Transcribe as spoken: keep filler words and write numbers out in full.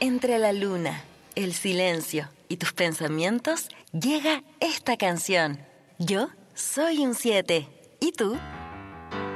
Entre la luna, el silencio y tus pensamientos llega esta canción. Yo soy un siete. ¿Y tú?